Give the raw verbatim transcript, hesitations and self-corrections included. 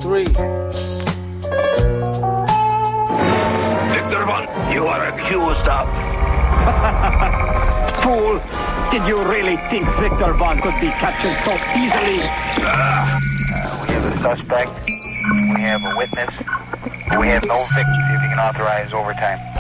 three. Victor Von, you are accused of... Fool! Did you really think Victor Von could be captured so easily? Uh, we have a suspect. We have a witness. We have no victims if you can authorize overtime.